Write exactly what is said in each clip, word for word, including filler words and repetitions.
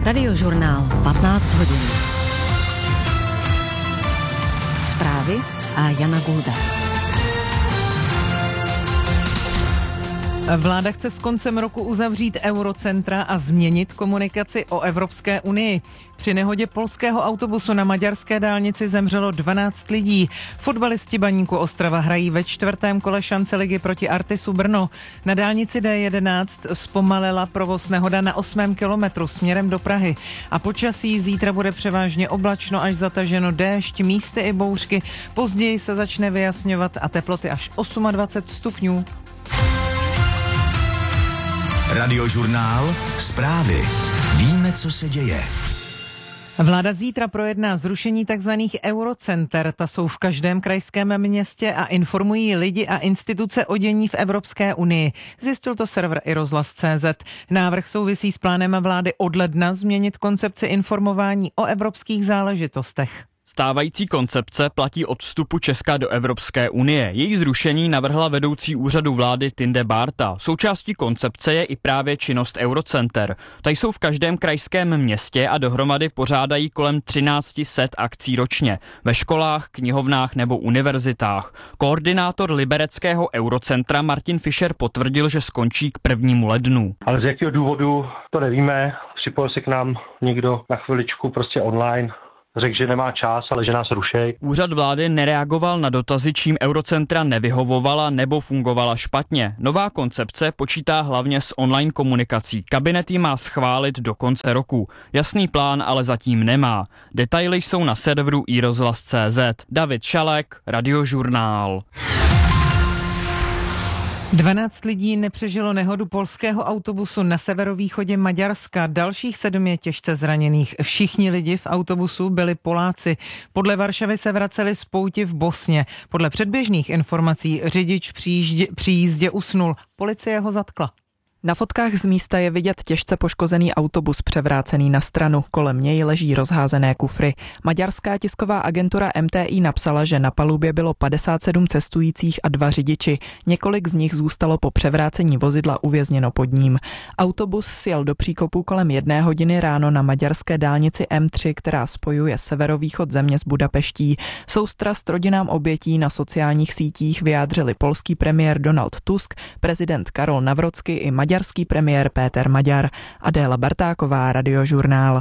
Radiožurnál patnáct hodin. Zprávy a Jana Gulda. Vláda chce s koncem roku uzavřít eurocentra a změnit komunikaci o Evropské unii. Při nehodě polského autobusu na maďarské dálnici zemřelo dvanáct lidí. Fotbalisti Baníku Ostrava hrají ve čtvrtém kole šance ligy proti Artisu Brno. Na dálnici D jedenáct zpomalila provoz nehoda na osmém kilometru směrem do Prahy. A počasí zítra bude převážně oblačno až zataženo déšť, místy i bouřky. Později se začne vyjasňovat a teploty až dvacet osm stupňů. Radiožurnál, zprávy. Víme, co se děje. Vláda zítra projedná zrušení tzv. Eurocenter. Ta jsou v každém krajském městě a informují lidi a instituce o dění v Evropské unii. Zjistil to server i rozhlas tečka cé zet. Návrh souvisí s plánem vlády od ledna změnit koncepci informování o evropských záležitostech. Stávající koncepce platí od vstupu Česka do Evropské unie. Její zrušení navrhla vedoucí úřadu vlády Tinde Bárta. Součástí koncepce je i právě činnost Eurocenter. Ta jsou v každém krajském městě a dohromady pořádají kolem třináct set akcí ročně. Ve školách, knihovnách nebo univerzitách. Koordinátor libereckého Eurocentra Martin Fischer potvrdil, že skončí k prvnímu lednu. Ale z jakého důvodu, to nevíme. Připojil se k nám někdo na chviličku prostě online. Řekl, že nemá čas, ale že nás rušej. Úřad vlády nereagoval na dotazy, čím Eurocentra nevyhovovala nebo fungovala špatně. Nová koncepce počítá hlavně s online komunikací. Kabinet ji má schválit do konce roku. Jasný plán ale zatím nemá. Detaily jsou na serveru i rozhlas tečka cé zet. David Šalek, Radiožurnál. dvanáct lidí nepřežilo nehodu polského autobusu na severovýchodě Maďarska. Dalších sedm je těžce zraněných. Všichni lidi v autobusu byli Poláci. Podle Varšavy se vraceli z pouti v Bosně. Podle předběžných informací řidič při jízdě usnul. Policie ho zatkla. Na fotkách z místa je vidět těžce poškozený autobus převrácený na stranu. Kolem něj leží rozházené kufry. Maďarská tisková agentura em té í napsala, že na palubě bylo padesát sedm cestujících a dva řidiči. Několik z nich zůstalo po převrácení vozidla uvězněno pod ním. Autobus sjel do příkopu kolem jedné hodiny ráno na maďarské dálnici em tři, která spojuje severovýchod země s Budapeští. Soustrast rodinám obětí na sociálních sítích vyjádřili polský premiér Donald Tusk, prezident Karol Nawrocki i maďarský Maďarský premiér Péter Maďar. Adéla Bartáková, Radiožurnál.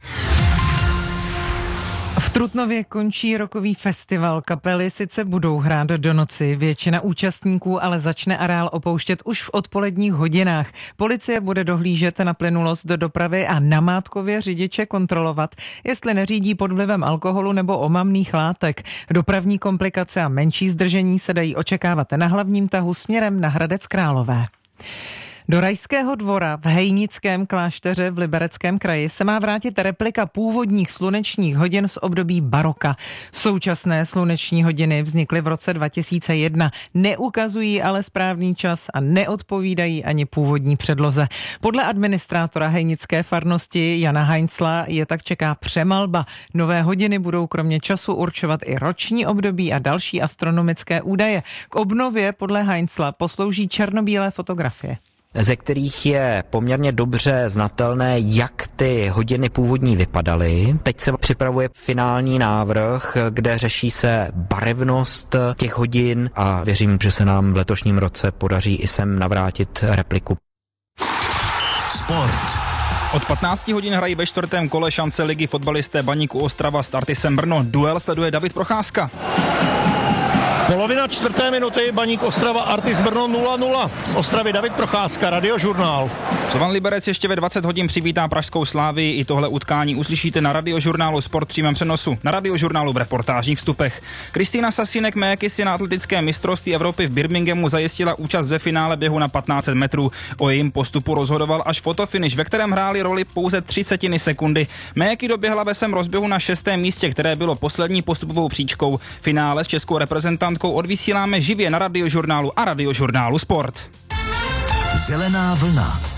V Trutnově končí rokový festival. Kapely sice budou hrát do noci, většina účastníků ale začne areál opouštět už v odpoledních hodinách. Policie bude dohlížet na plynulost do dopravy a namátkově řidiče kontrolovat, jestli neřídí pod vlivem alkoholu nebo omamných látek. Dopravní komplikace a menší zdržení se dají očekávat na hlavním tahu směrem na Hradec Králové. Do Rajského dvora v Hejnickém klášteře v Libereckém kraji se má vrátit replika původních slunečních hodin z období baroka. Současné sluneční hodiny vznikly v roce dva tisíce jedna, neukazují ale správný čas a neodpovídají ani původní předloze. Podle administrátora hejnické farnosti Jana Heinzla je tak čeká přemalba. Nové hodiny budou kromě času určovat i roční období a další astronomické údaje. K obnově podle Heinzla poslouží černobílé fotografie, ze kterých je poměrně dobře znatelné, jak ty hodiny původní vypadaly. Teď se připravuje finální návrh, kde řeší se barevnost těch hodin a věřím, že se nám v letošním roce podaří i sem navrátit repliku. Sport. Od patnácti hodin hrají ve čtvrtém kole šance ligy fotbalisté Baníku Ostrava s Artisem Brno. Duel sleduje David Procházka. Polovina čtvrté minuty, Baník Ostrava, Artis Brno nula nula. Z Ostravy David Procházka, Radiožurnál. Slovan Liberec ještě ve dvacet hodin přivítá pražskou Slávii. I tohle utkání uslyšíte na Radiožurnálu Sport přímém přenosu, na Radiožurnálu v reportážních vstupech. Kristýna Sasinek-Méky si na atletické mistrovství Evropy v Birminghamu zajistila účast ve finále běhu na patnáct set metrů. O jejím postupu rozhodoval až fotofinish, ve kterém hrály roli pouze tři setiny sekundy. Méky doběhla ve svém rozběhu na šestém místě, které bylo poslední postupovou příčkou. Finále s českou reprezentantkou odvysíláme živě na Radiožurnálu a Radiožurnálu Sport. Zelená vlna.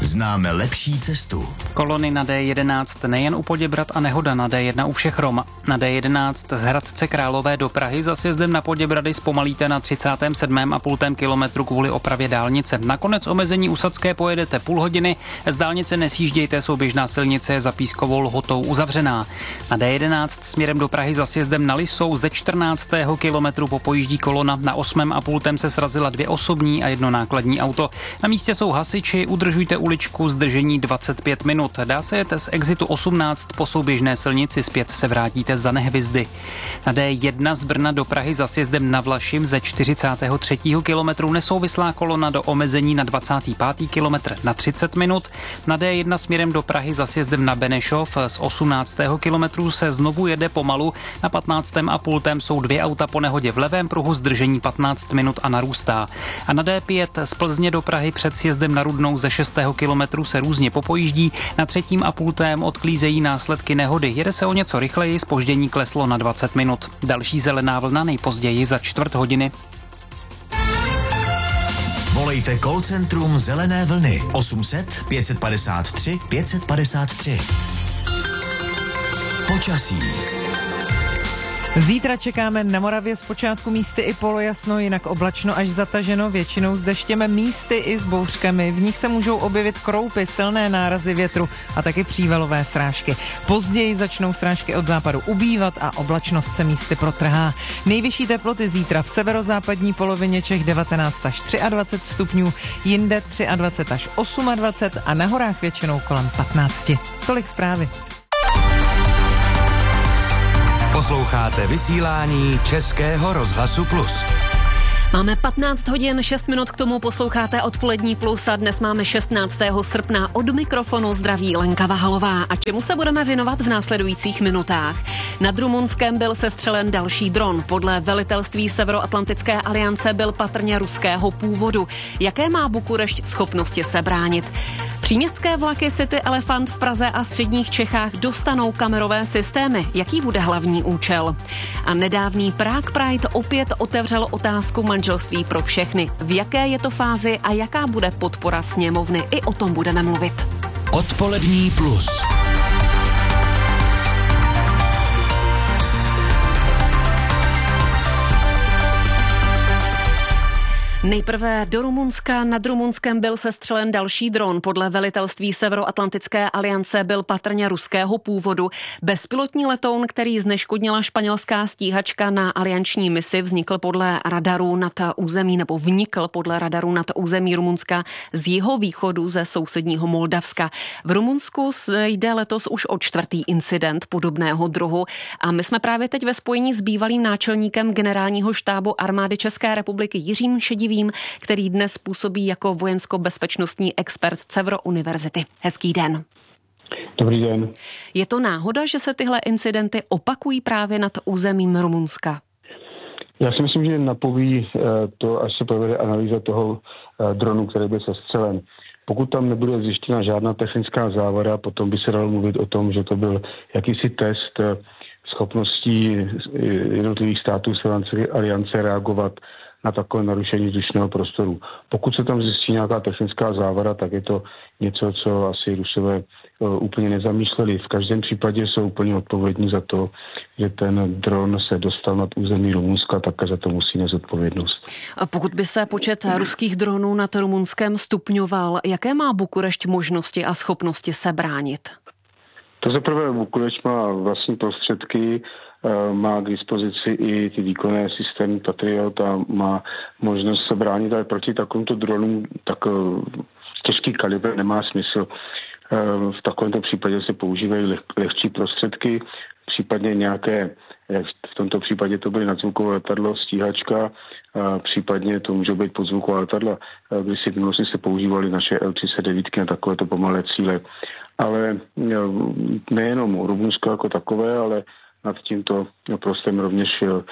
Známe lepší cestu. Kolony na D jedenáct nejen u Poděbrad a nehoda na D jedna u Všechrom. Na D jedenáct z Hradce Králové do Prahy za sjezdem na Poděbrady zpomalíte na třicátém sedmém a půl kilometru kvůli opravě dálnice. Nakonec omezení u Sadské pojedete půl hodiny, z dálnice nesjíždějte, souběžná silnice je za Pískovou Lhotou uzavřená. Na D jedenáct směrem do Prahy za sjezdem na Lisou ze čtrnáctého kilometru popojíždí kolona, na osmém a půl se srazila dvě osobní a jedno nákladní auto. Na místě jsou hasiči, udržujte uličku, zdržení dvacet pět minut. Dá se jet z exitu osmnáct po souběžné silnici, zpět se vrátíte za Nehvizdy. Na D jedna z Brna do Prahy za sjezdem na Vlašim ze čtyřicátého třetího kilometru nesouvislá kolona do omezení na dvacátý pátý kilometr na třicet minut. Na D jedna směrem do Prahy za sjezdem na Benešov z osmnáctého kilometru se znovu jede pomalu. Na patnáctém a půl jsou dvě auta po nehodě v levém pruhu, zdržení patnáct minut a narůstá. A na D pět z Plzně do Prahy před sjezdem na Rudnou ze šestého kilometru se různě popojíždí. Na třetím a půltém odklízejí následky nehody. Jede se o něco rychleji, zpoždění kleslo na dvacet minut. Další zelená vlna nejpozději za čtvrt hodiny. Volejte call centrum Zelené vlny osm set pět padesát tři pět padesát tři. Počasí. Zítra čekáme na Moravě zpočátku místy i polojasno, jinak oblačno až zataženo, většinou s deštěm, místy i s bouřkami. V nich se můžou objevit kroupy, silné nárazy větru a taky přívalové srážky. Později začnou srážky od západu ubývat a oblačnost se místy protrhá. Nejvyšší teploty zítra v severozápadní polovině Čech devatenáct až dvacet tři stupňů, jinde dvacet tři až dvacet osm a na horách většinou kolem patnáct. Tolik zprávy. Posloucháte vysílání Českého rozhlasu Plus. Máme patnáct hodin, šest minut k tomu, posloucháte Odpolední Plus a dnes máme šestnáctého srpna. Od mikrofonu zdraví Lenka Vahalová. A čemu se budeme věnovat v následujících minutách? Nad Rumunskem byl sestřelen další dron. Podle velitelství Severoatlantické aliance byl patrně ruského původu. Jaké má Bukurešť schopnosti se bránit? Příměstské vlaky City Elefant v Praze a středních Čechách dostanou kamerové systémy. Jaký bude hlavní účel? A nedávný Prague Pride opět otevřel otázku manželství pro všechny. V jaké je to fázi a jaká bude podpora sněmovny? I o tom budeme mluvit. Odpolední Plus. Nejprve do Rumunska. Nad Rumunskem byl sestřelen další dron. Podle velitelství Severoatlantické aliance byl patrně ruského původu. Bezpilotní letoun, který zneškodnila španělská stíhačka na alianční misi, vznikl podle radarů nad území, nebo vnikl podle radarů nad území Rumunska z jihovýchodu ze sousedního Moldavska. V Rumunsku jde letos už o čtvrtý incident podobného druhu a my jsme právě teď ve spojení s bývalým náčelníkem generálního štábu armády České republiky Jiřím Šedivým, který dnes působí jako vojensko-bezpečnostní expert Cevro univerzity. Hezký den. Dobrý den. Je to náhoda, že se tyhle incidenty opakují právě nad územím Rumunska? Já si myslím, že napoví to, až se provede analýza toho dronu, který byl sestřelen. Pokud tam nebude zjištěna žádná technická závada, potom by se dalo mluvit o tom, že to byl jakýsi test schopností jednotlivých států Severoatlantické aliance reagovat na takové narušení vzdušného prostoru. Pokud se tam zjistí nějaká technická závada, tak je to něco, co asi Rusové uh, úplně nezamýšleli. V každém případě jsou úplně odpovědní za to, že ten dron se dostal nad území Rumunska, tak za to musí nést odpovědnost. A pokud by se počet ruských dronů nad Rumunskem stupňoval, jaké má Bukurešť možnosti a schopnosti se bránit? To zaprvé Bukurešť má vlastní prostředky, má k dispozici i ty výkonné systémy Patriot a má možnost se bránit, ale proti takovýmto dronům tak těžký kalibr nemá smysl. V takovémto případě se používají leh, lehčí prostředky, případně nějaké, jak v tomto případě to byly nadzvukové letadlo, stíhačka, případně to může být podzvukové letadla, když si v minulosti se používaly naše el třicet devět na takovéto pomalé cíle. Ale nejenom Rumunsko jako takové, ale nad tímto prostem rovněž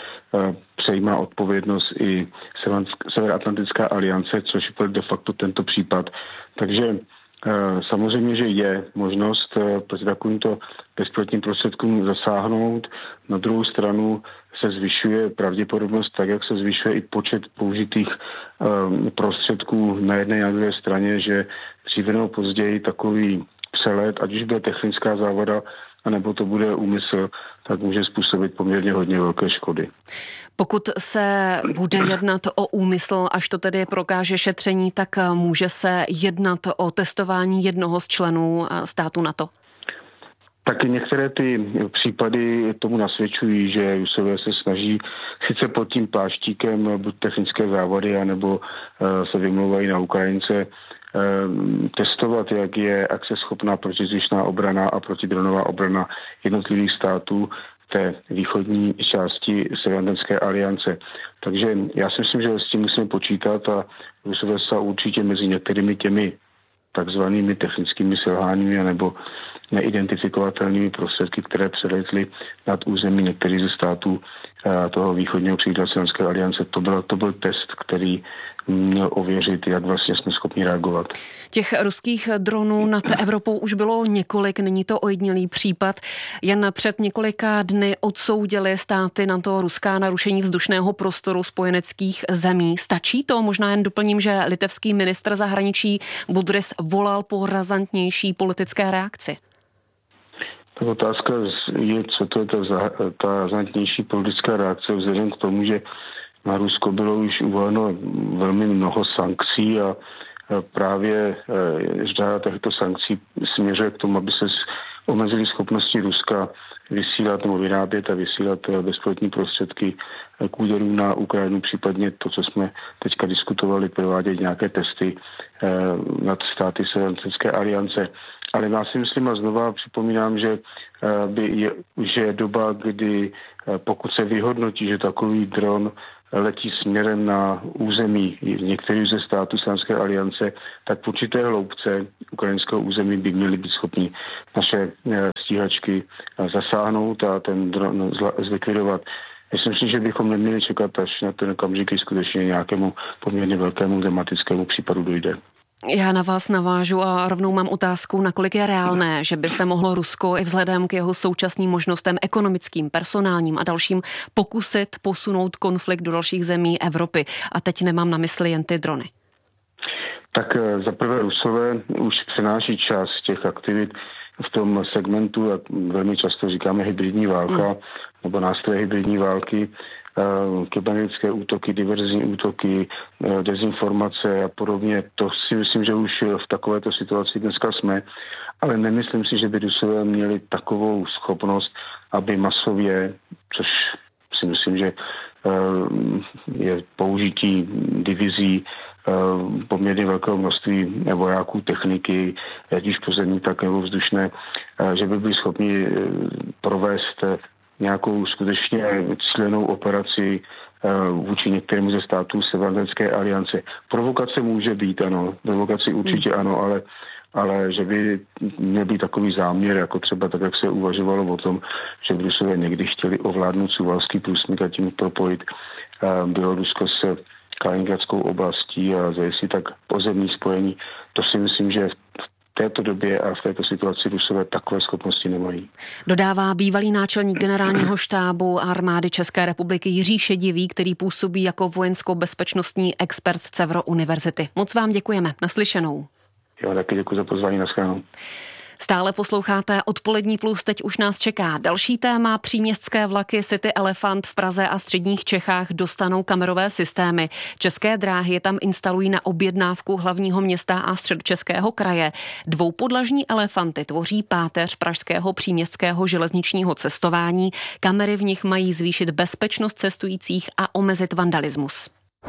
přejímá odpovědnost i Severoatlantická aliance, což byl de facto tento případ. Takže Samozřejmě, že je možnost proti takovýmto bezpilotním prostředkům zasáhnout. Na druhou stranu se zvyšuje pravděpodobnost, tak jak se zvyšuje i počet použitých prostředků na jedné a na druhé straně, že dříve nebo později takový přelet, ať už bude technická závada, anebo to bude úmysl, tak může způsobit poměrně hodně velké škody. Pokud se bude jednat o úmysl, až to tedy prokáže šetření, tak může se jednat o testování jednoho z členů státu NATO? Tak některé ty případy tomu nasvědčují, že Rusové se snaží sice pod tím pláštíkem buď technické závady, anebo se vymlouvají na Ukrajince, testovat, jak je akceschopná protizdušná obrana a protidronová obrana jednotlivých států té východní části Severoatlantické aliance. Takže já si myslím, že s tím musíme počítat a Rusové se určitě mezi některými těmi takzvanými technickými selháními nebo neidentifikovatelnými prostředky, které přeletly nad území některých ze států toho východního křídla Severoatlantické aliance. To byl, to byl test, který měl ověřit, jak vlastně jsme schopni reagovat. Těch ruských dronů nad Evropou už bylo několik, není to ojedinělý případ. Jen před několika dny odsoudili státy na to ruská narušení vzdušného prostoru spojeneckých zemí. Stačí to? Možná jen doplním, že litevský ministr zahraničí Budris volal po razantnější politické reakci. Tak otázka je, co to je ta, ta razantnější politická reakce vzhledem k tomu, že na Rusko bylo už uvoleno velmi mnoho sankcí a právě řada těchto sankcí směřuje k tomu, aby se omezily schopnosti Ruska vysílat nebo vyrábět a vysílat bezpilotní prostředky k úderům na Ukrajinu, případně to, co jsme teďka diskutovali, provádět nějaké testy nad státy Severoatlantické aliance. Ale já si myslím a znova připomínám, že by je, že je doba, kdy pokud se vyhodnotí, že takový dron letí směrem na území některých ze států Severoatlantické aliance, tak v určité hloubce ukrajinského území by měly být schopni naše stíhačky zasáhnout a ten dron zlikvidovat. Myslím si, že bychom neměli čekat, až na ten okamžik skutečně nějakému poměrně velkému dramatickému případu dojde. Já na vás navážu a rovnou mám otázku, nakolik je reálné, že by se mohlo Rusko i vzhledem k jeho současným možnostem ekonomickým, personálním a dalším pokusit posunout konflikt do dalších zemí Evropy. A teď nemám na mysli jen ty drony. Tak zaprvé Rusové už přenáší část těch aktivit v tom segmentu, jak velmi často říkáme hybridní válka, mm. nebo nástroje hybridní války, kybernetické útoky, diverzní útoky, dezinformace a podobně. To si myslím, že už v takovéto situaci dneska jsme, ale nemyslím si, že by Rusové měli takovou schopnost, aby masově, což si myslím, že je použití divizí poměrně velkého množství vojáků, techniky, ať už pozemní, tak nebo vzdušné, že by byli schopni provést nějakou skutečně cílenou operaci vůči některému ze států Severoatlantické aliance. Provokace může být, ano, provokace určitě ano, ale, ale že by měl být takový záměr, jako třeba tak, jak se uvažovalo o tom, že by Rusové někdy chtěli ovládnout Suvalský průsmyk a tím propojit Bělorusko s Kaliningradskou oblastí a zajistit tak pozemní spojení. To si myslím, že v této době a v této situaci Rusové takové schopnosti nemají. Dodává bývalý náčelník generálního štábu armády České republiky Jiří Šedivý, který působí jako vojensko-bezpečnostní expert Cevro univerzity. Moc vám děkujeme. Naslyšenou. Já taky děkuji za pozvání, naschledanou. Stále posloucháte Odpolední plus, teď už nás čeká další téma. Příměstské vlaky City Elefant v Praze a středních Čechách dostanou kamerové systémy. České dráhy je tam instalují na objednávku hlavního města a Středočeského kraje. Dvoupodlažní elefanty tvoří páteř pražského příměstského železničního cestování. Kamery v nich mají zvýšit bezpečnost cestujících a omezit vandalismus.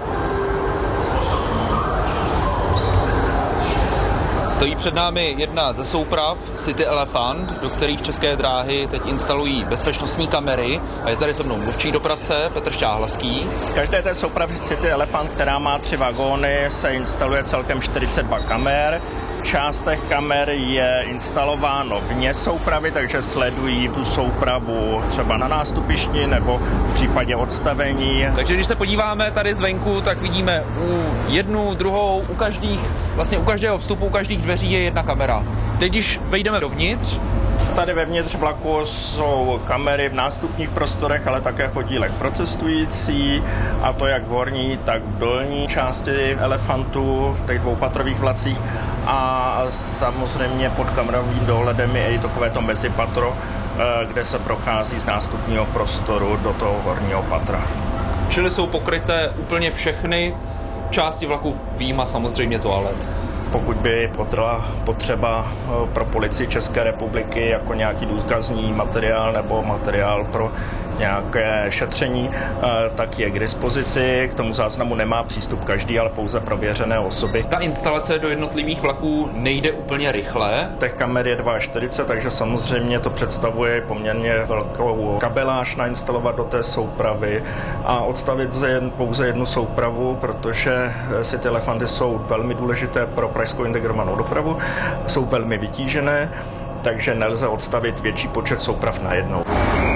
Stojí před námi jedna ze souprav City Elefant, do kterých České dráhy teď instalují bezpečnostní kamery. A je tady se mnou mluvčí dopravce Petr Šťáhlavský. V každé té soupravě City Elefant, která má tři vagóny, se instaluje celkem čtyřicet dva kamer. Část těch kamer je instalováno vně soupravy, takže sledují tu soupravu třeba na nástupišti nebo v případě odstavení. Takže když se podíváme tady zvenku, tak vidíme u jednu, druhou, u každých vlastně u každého vstupu, u každých dveří je jedna kamera. Teď, když vejdeme dovnitř, tady vevnitř vlaku jsou kamery v nástupních prostorech, ale také v oddílech pro cestující, a to jak v horní, tak v dolní části Elefantu, v těch dvoupatrových vlacích, a samozřejmě pod kamerovým dohledem je i takovéto mezipatro, kde se prochází z nástupního prostoru do toho horního patra. Čili jsou pokryté úplně všechny části vlaku, vyjma samozřejmě toalet. Pokud by byla potřeba pro policii České republiky jako nějaký důkazní materiál nebo materiál pro nějaké šetření, tak je k dispozici. K tomu záznamu nemá přístup každý, ale pouze prověřené osoby. Ta instalace do jednotlivých vlaků nejde úplně rychle. Těch kamer je čtyřicet dva, takže samozřejmě to představuje poměrně velkou kabeláž nainstalovat do té soupravy a odstavit pouze jednu soupravu, protože si ty Elefanty jsou velmi důležité pro pražskou integrovanou dopravu, jsou velmi vytížené, takže nelze odstavit větší počet souprav najednou.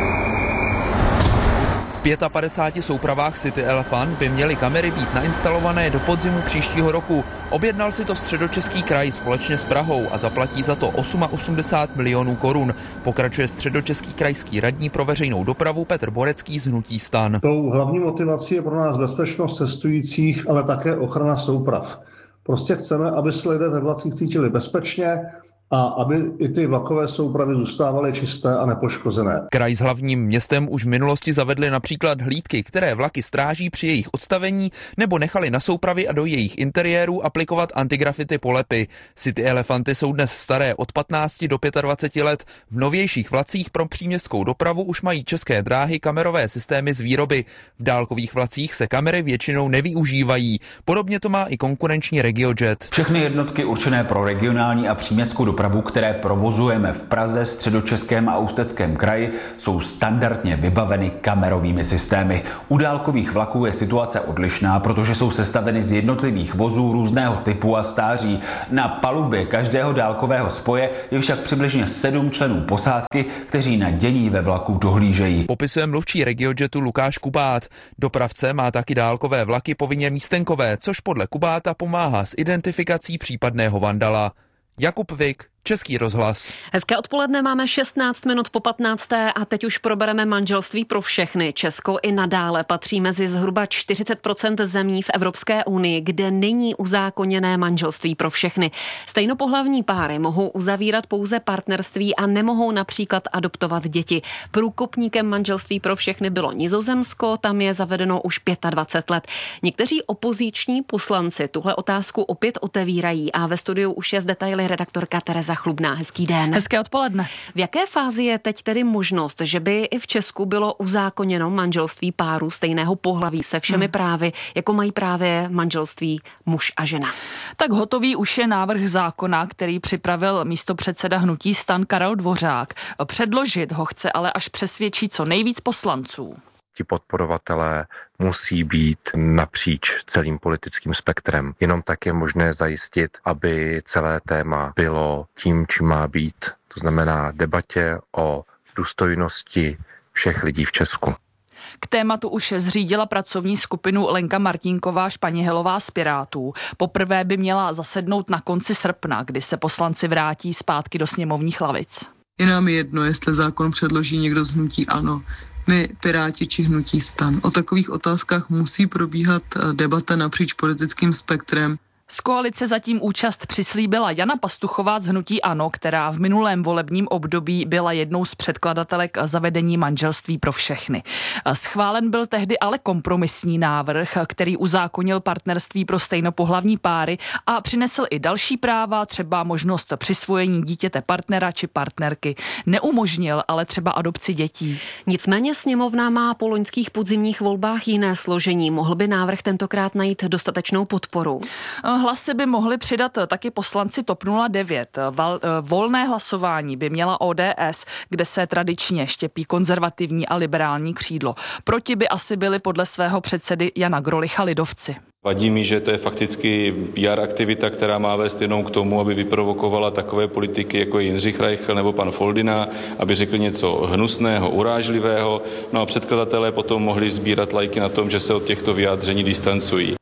V padesát pěti soupravách City Elephant by měly kamery být nainstalované do podzimu příštího roku. Objednal si to Středočeský kraj společně s Prahou a zaplatí za to osmdesát osm milionů korun. Pokračuje Středočeský krajský radní pro veřejnou dopravu Petr Borecký z hnutí STAN. Tou hlavní motivací je pro nás bezpečnost cestujících, ale také ochrana souprav. Prostě chceme, aby se lidé ve vlacích cítili bezpečně a aby i ty vlakové soupravy zůstávaly čisté a nepoškozené. Kraj s hlavním městem už v minulosti zavedli například hlídky, které vlaky stráží při jejich odstavení, nebo nechali na soupravy a do jejich interiérů aplikovat antigrafity polepy. City Elefanty jsou dnes staré od patnácti do dvaceti pěti let. V novějších vlacích pro příměstskou dopravu už mají České dráhy kamerové systémy z výroby. V dálkových vlacích se kamery většinou nevyužívají. Podobně to má i konkurenční RegioJet. Všechny jednotky určené pro regionální a příměstskou dopravu, které provozujeme v Praze, Středočeském a Ústeckém kraji, jsou standardně vybaveny kamerovými systémy. U dálkových vlaků je situace odlišná, protože jsou sestaveny z jednotlivých vozů různého typu a stáří. Na palubě každého dálkového spoje je však přibližně sedm členů posádky, kteří na dění ve vlaku dohlížejí. Popisuje mluvčí RegioJetu Lukáš Kubát. Dopravce má taky dálkové vlaky povinně místenkové, což podle Kubáta pomáhá s identifikací případného vandala. Jakub Vik, Český rozhlas. Hezké odpoledne, máme šestnáct minut po patnácté a teď už probereme manželství pro všechny. Česko i nadále patří mezi zhruba čtyřicet procent zemí v Evropské unii, kde není uzákoněné manželství pro všechny. Stejnopohlavní páry mohou uzavírat pouze partnerství a nemohou například adoptovat děti. Průkopníkem manželství pro všechny bylo Nizozemsko, tam je zavedeno už dvacet pět let. Někteří opoziční poslanci tuhle otázku opět otevírají a ve studiu už je z detaily redaktorka Tereza Chlubná. Hezký den. Hezké odpoledne. V jaké fázi je teď tedy možnost, že by i v Česku bylo uzákoněno manželství párů stejného pohlaví se všemi hmm. právy, jako mají právě manželství muž a žena? Tak hotový už je návrh zákona, který připravil místopředseda hnutí STAN Karel Dvořák. Předložit ho chce ale až přesvědčí co nejvíc poslanců. Ti podporovatelé musí být napříč celým politickým spektrem. Jenom tak je možné zajistit, aby celé téma bylo tím, čím má být. To znamená debatě o důstojnosti všech lidí v Česku. K tématu už zřídila pracovní skupinu Lenka Martínková Španěhelová z Pirátů. Poprvé by měla zasednout na konci srpna, kdy se poslanci vrátí zpátky do sněmovních lavic. Je nám jedno, jestli zákon předloží někdo z hnutí ANO. My, Piráti či hnutí STAN. O takových otázkách musí probíhat debata napříč politickým spektrem. Z koalice zatím účast přislíbila Jana Pastuchová z hnutí ANO, která v minulém volebním období byla jednou z předkladatelek zavedení manželství pro všechny. Schválen byl tehdy ale kompromisní návrh, který uzákonil partnerství pro stejnopohlavní páry a přinesl i další práva, třeba možnost přisvojení dítěte partnera či partnerky. Neumožnil ale třeba adopci dětí. Nicméně sněmovna má po loňských podzimních volbách jiné složení. Mohl by návrh tentokrát najít dostatečnou podporu? Hlasy by mohli přidat taky poslanci TOP nula devět. Val, volné hlasování by měla O D S, kde se tradičně štěpí konzervativní a liberální křídlo. Proti by asi byli podle svého předsedy Jana Grolicha lidovci. Vadí mi, že to je fakticky P R aktivita, která má vést jenom k tomu, aby vyprovokovala takové politiky, jako je Jindřich Reichl nebo pan Foldina, aby řekli něco hnusného, urážlivého, no a předkladatelé potom mohli sbírat lajky na tom, že se od těchto vyjádření distancují.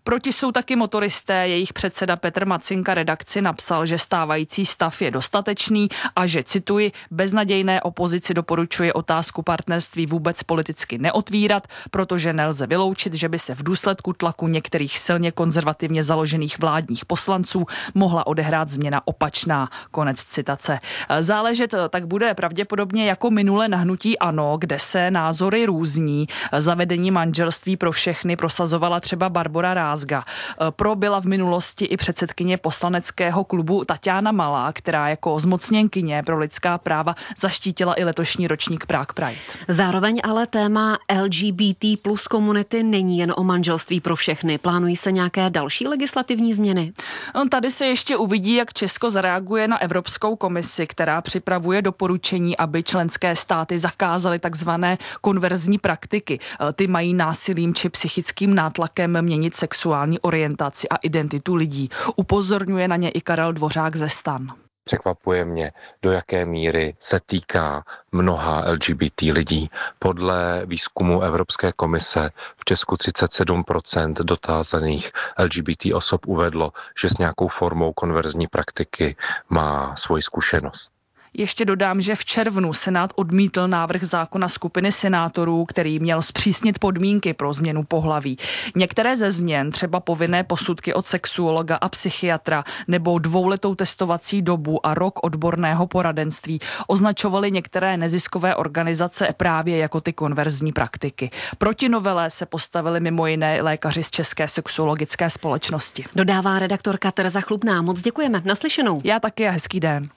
Proti jsou taky motoristé, jejich předseda Petr Macinka redakci napsal, že stávající stav je dostatečný a že, cituji, beznadějné opozici doporučuje otázku partnerství vůbec politicky neotvírat, protože nelze vyloučit, že by se v důsledku tlaku některých silně konzervativně založených vládních poslanců mohla odehrát změna opačná. Konec citace. Záležet tak bude pravděpodobně jako minule na hnutí ANO, kde se názory různí. Zavedení manželství pro všechny prosazovala třeba Barbora Rázga. Pro byla v minulosti i předsedkyně poslaneckého klubu Taťána Malá, která jako zmocněnkyně pro lidská práva zaštítila i letošní ročník Prague Pride. Zároveň ale téma L G B T plus komunity není jen o manželství pro všechny. Plánují se nějaké další legislativní změny? Tady se ještě uvidí, jak Česko zareaguje na Evropskou komisi, která připravuje doporučení, aby členské státy zakázaly takzvané konverzní praktiky. Ty mají násilím či psychickým nátlakem měnit sexuální orientaci a identitu lidí. Upozorňuje na ně i Karel Dvořák ze STAN. Překvapuje mě, do jaké míry se týká mnoha L G B T lidí. Podle výzkumu Evropské komise v Česku třicet sedm procent dotázaných L G B T osob uvedlo, že s nějakou formou konverzní praktiky má svoji zkušenost. Ještě dodám, že v červnu Senát odmítl návrh zákona skupiny senátorů, který měl zpřísnit podmínky pro změnu pohlaví. Některé ze změn, třeba povinné posudky od sexuologa a psychiatra nebo dvouletou testovací dobu a rok odborného poradenství, označovaly některé neziskové organizace právě jako ty konverzní praktiky. Proti novele se postavili mimo jiné lékaři z České sexuologické společnosti. Dodává redaktorka Tereza Chlubná. Moc děkujeme. Naslyšenou. Já taky a hezký den.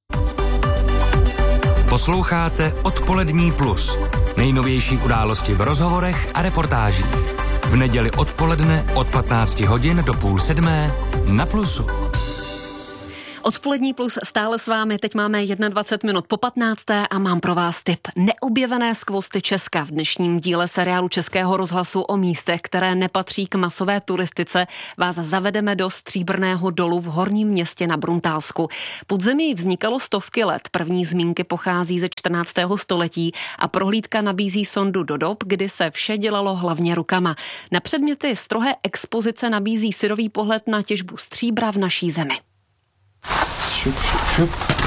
Posloucháte Odpolední plus. Nejnovější události v rozhovorech a reportážích. V neděli odpoledne od patnácti hodin do půl sedmé na Plusu. Odpolední plus stále s vámi, teď máme dvacet jedna minut po patnácté a mám pro vás tip. Neobjevené skvosty Česka v dnešním díle seriálu Českého rozhlasu o místech, které nepatří k masové turistice, vás zavedeme do Stříbrného dolu v Horním Městě na Bruntálsku. Podzemí vznikalo stovky let, první zmínky pochází ze čtrnáctého století a prohlídka nabízí sondu do dob, kdy se vše dělalo hlavně rukama. Na předměty strohé expozice nabízí syrový pohled na těžbu stříbra v naší zemi. Šup, šup, šup.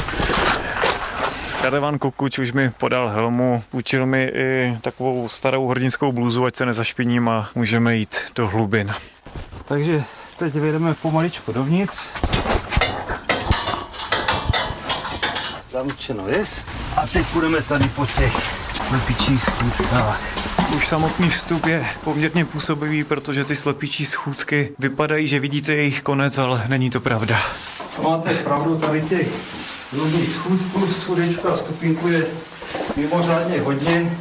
Radovan Kukuč už mi podal helmu, učil mi i takovou starou hordinskou blůzu, ať se nezašpiním a můžeme jít do hlubin. Takže teď vyjdeme pomaličku dovnitř. Zamčeno jest. A teď půjdeme tady po těch slepičích schůdkách. Už samotný vstup je poměrně působivý, protože ty slepičí schůdky vypadají, že vidíte jejich konec, ale není to pravda. Máte pravdu, tady těch různých schůdků, schůdečku a stupínku je mimořádně hodně,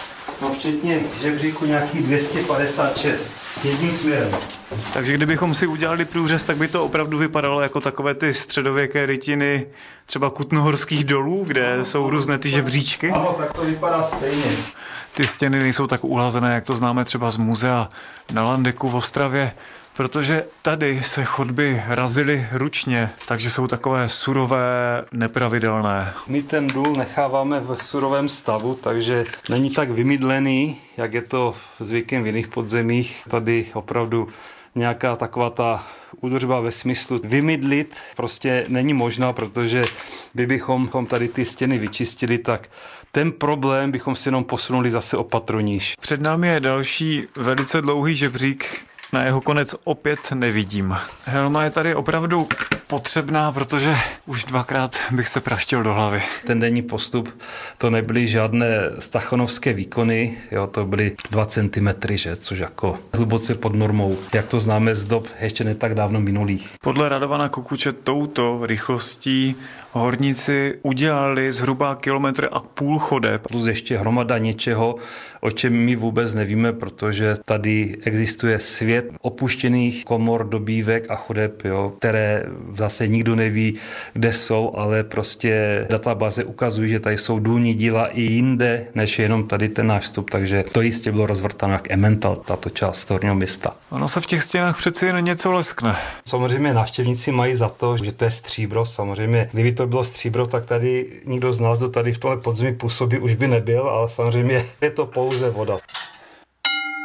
no včetně žebříku nějakých dvě stě padesát šest jedním směrem. Takže kdybychom si udělali průřez, tak by to opravdu vypadalo jako takové ty středověké rytiny třeba Kutnohorských dolů, kde jsou různé ty žebříčky. Ano, tak to vypadá stejně. Ty stěny nejsou tak uhlazené, jak to známe třeba z muzea na Landeku v Ostravě, protože tady se chodby razily ručně, takže jsou takové surové, nepravidelné. My ten důl necháváme v surovém stavu, takže není tak vymydlený, jak je to zvykem v jiných podzemích. Tady opravdu nějaká taková ta údržba ve smyslu vymydlit prostě není možná, protože by bychom tady ty stěny vyčistili, tak ten problém bychom si jenom posunuli zase o patro níž. Před námi je další velice dlouhý žebřík, na jeho konec opět nevidím. Helma je tady opravdu potřebná, protože už dvakrát bych se praštil do hlavy. Ten denní postup, to nebyly žádné stachonovské výkony, jo, to byly dva centimetry, že, což jako hluboce pod normou, jak to známe z dob ještě ne tak dávno minulých. Podle Radovana Kukuče touto rychlostí horníci udělali zhruba kilometr a půl chodeb. Plus ještě hromada něčeho, o čem my vůbec nevíme, protože tady existuje svět opuštěných komor, dobývek a chodeb, jo, které zase nikdo neví, kde jsou, ale prostě databáze ukazují, že tady jsou důlní díla i jinde, než jenom tady ten náš vstup, takže to jistě bylo rozvrtáno jak Emmental, tato část Horního Města. Ono se v těch stěnách přeci jen něco leskne. Samozřejmě návštěvníci mají za to, že to je stříbro, samozřejmě, kdyby to bylo stříbro, tak tady nikdo z nás, kdo tady v tomhle podzemí působí, už by nebyl, ale samozřejmě je to pouze voda.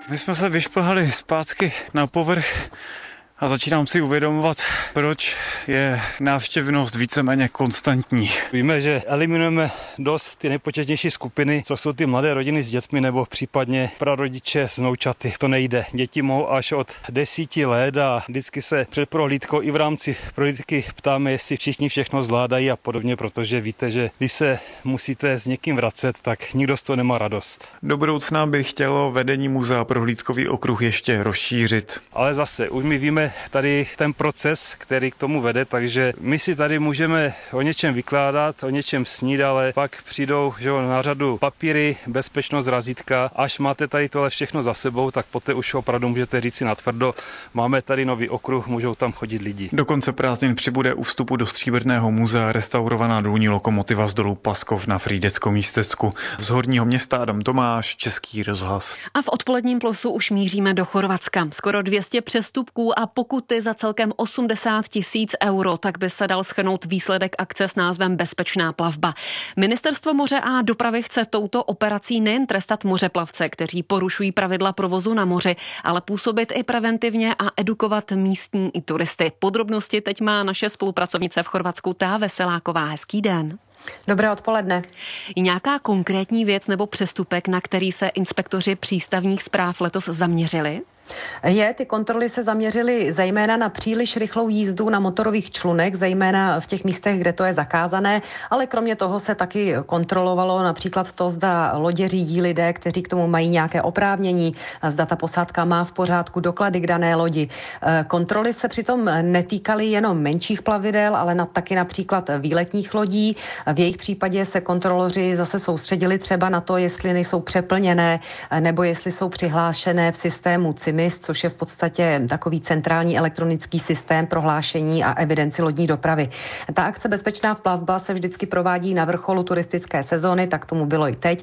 My jsme se vyšplhali zpátky na povrch a začínám si uvědomovat, proč je návštěvnost víceméně konstantní. Víme, že eliminujeme dost ty nejpočetnější skupiny, co jsou ty mladé rodiny s dětmi nebo případně prarodiče s vnoučaty. To nejde. Děti mohou až od desíti let a vždycky se před prohlídkou i v rámci prohlídky ptáme, jestli všichni všechno zvládají a podobně, protože víte, že když se musíte s někým vracet, tak nikdo z toho nemá radost. Do budoucna by chtělo vedení muzea prohlídkový okruh ještě rozšířit. Ale zase, už my víme tady ten proces, který k tomu vede, takže my si tady můžeme o něčem vykládat, o něčem snít, ale pak přijdou že jo, na řadu papíry, bezpečnost, razítka. Až máte tady tohle všechno za sebou, tak poté už opravdu můžete říct si natvrdo, máme tady nový okruh, můžou tam chodit lidi. Do konce prázdnin přibude u vstupu do Stříbrného muzea restaurovaná důlní lokomotiva z dolu Paskov na Frýdeckom místecku. Z Horního Města Adam Tomáš, Český rozhlas. A v odpoledním plusu už míříme do Chorvatska. Skoro dvě stě přestupků a pokuty za celkem osmdesát tisíc euro, tak by se dal shrnout výsledek akce s názvem Bezpečná plavba. Ministerstvo moře a dopravy chce touto operací nejen trestat mořeplavce, kteří porušují pravidla provozu na moři, ale působit i preventivně a edukovat místní i turisty. Podrobnosti teď má naše spolupracovnice v Chorvatsku Tá Veseláková. Hezký den. Dobré odpoledne. Je nějaká konkrétní věc nebo přestupek, na který se inspektoři přístavních správ letos zaměřili? Je, ty kontroly se zaměřily zejména na příliš rychlou jízdu na motorových člunech, zejména v těch místech, kde to je zakázané, ale kromě toho se taky kontrolovalo například to, zda lodě řídí lidé, kteří k tomu mají nějaké oprávnění, zda ta posádka má v pořádku doklady k dané lodi. Kontroly se přitom netýkaly jenom menších plavidel, ale na, taky například výletních lodí. V jejich případě se kontroloři zase soustředili třeba na to, jestli nejsou přeplněné nebo jestli jsou přihlášené v systému C I M I S, což je v podstatě takový centrální elektronický systém prohlášení a evidenci lodní dopravy. Ta akce Bezpečná plavba se vždycky provádí na vrcholu turistické sezóny, tak tomu bylo i teď.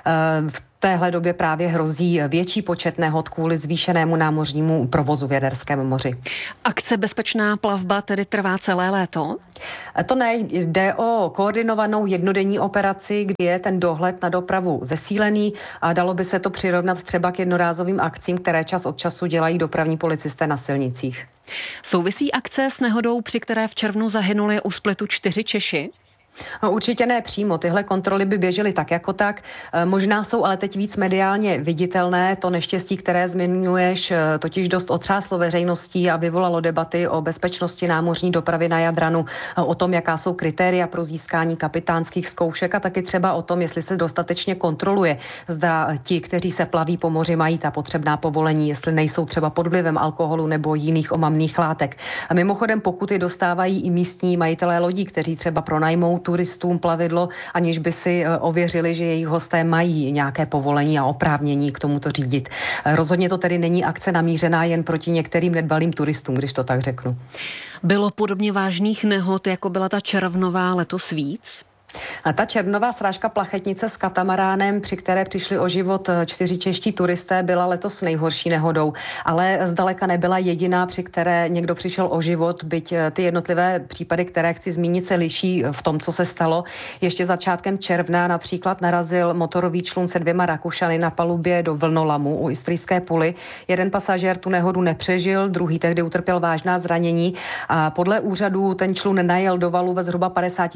V téhle době právě hrozí větší počet nehod kvůli zvýšenému námořnímu provozu v Jaderském moři. Akce Bezpečná plavba tedy trvá celé léto? To ne, jde o koordinovanou jednodenní operaci, kdy je ten dohled na dopravu zesílený a dalo by se to přirovnat třeba k jednorázovým akcím, které čas od času dělají dopravní policisté na silnicích. Souvisí akce s nehodou, při které v červnu zahynuli u Splitu čtyři Češi? No, určitě ne přímo. Tyhle kontroly by běžely tak jako tak. Možná jsou ale teď víc mediálně viditelné. To neštěstí, které zmiňuješ, totiž dost otřáslo veřejností a vyvolalo debaty o bezpečnosti námořní dopravy na Jadranu, o tom, jaká jsou kritéria pro získání kapitánských zkoušek a taky třeba o tom, jestli se dostatečně kontroluje. Zda ti, kteří se plaví po moři, mají ta potřebná povolení, jestli nejsou třeba pod vlivem alkoholu nebo jiných omamných látek. A mimochodem pokuty dostávají i místní majitelé lodí, kteří třeba pronajmou turistům plavidlo, aniž by si ověřili, že jejich hosté mají nějaké povolení a oprávnění k tomuto řídit. Rozhodně to tedy není akce namířená jen proti některým nedbalým turistům, když to tak řeknu. Bylo podobně vážných nehod, jako byla ta červnová, letos víc? A ta červnová srážka plachetnice s katamaránem, při které přišli o život čtyři čeští turisté, byla letos nejhorší nehodou, ale zdaleka nebyla jediná, při které někdo přišel o život, byť ty jednotlivé případy, které chci zmínit, se liší v tom, co se stalo. Ještě začátkem června například narazil motorový člun se dvěma Rakušany na palubě do vlnolamu u Istrijské Puly. Jeden pasažér tu nehodu nepřežil, druhý tehdy utrpěl vážná zranění a podle úřadů ten člun najel do valu ve zhruba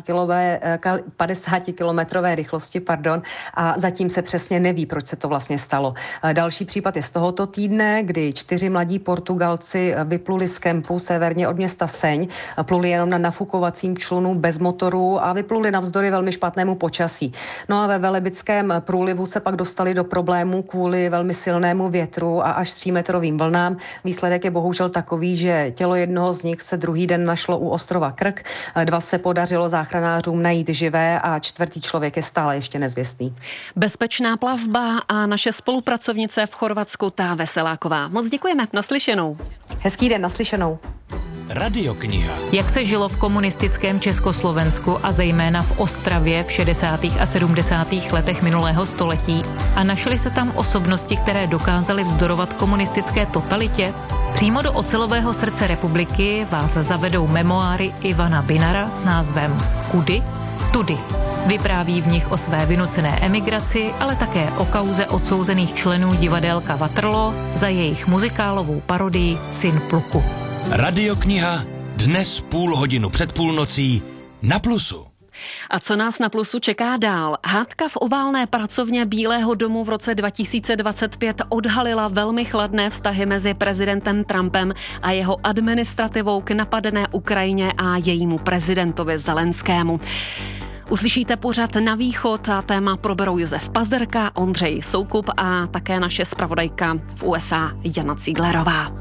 padesátikilometrové rychlosti, pardon, a zatím se přesně neví, proč se to vlastně stalo. Další případ je z tohoto týdne, kdy čtyři mladí Portugalci vypluli z kempu severně od města Seň, pluli jenom na nafukovacím člunu bez motoru a vypluli navzdory velmi špatnému počasí. No a ve Velebickém průlivu se pak dostali do problémů kvůli velmi silnému větru a až třímetrovým vlnám. Výsledek je bohužel takový, že tělo jednoho z nich se druhý den našlo u ostrova Krk, dva se podařilo záchranářům najít živé a čtvrtý člověk je stále ještě nezvěstný. Bezpečná plavba a naše spolupracovnice v Chorvatsku Tá Veseláková. Moc děkujeme, naslyšenou. Hezký den, naslyšenou. Radiokniha. Jak se žilo v komunistickém Československu a zejména v Ostravě v šedesátých a sedmdesátých letech minulého století a našly se tam osobnosti, které dokázaly vzdorovat komunistické totalitě? Přímo do ocelového srdce republiky vás zavedou memoáry Ivana Binara s názvem Kudy, tudy. Vypráví v nich o své vynucené emigraci, ale také o kauze odsouzených členů divadelka Waterloo za jejich muzikálovou parodii Syn pluku. Radiokniha dnes půl hodinu před půlnocí na Plusu. A co nás na Plusu čeká dál? Hádka v oválné pracovně Bílého domu v roce dva tisíce dvacet pět odhalila velmi chladné vztahy mezi prezidentem Trumpem a jeho administrativou k napadené Ukrajině a jejímu prezidentovi Zelenskému. Uslyšíte pořad Na východ a téma proberou Josef Pazderka, Ondřej Soukup a také naše zpravodajka v U S A Jana Cíglerová.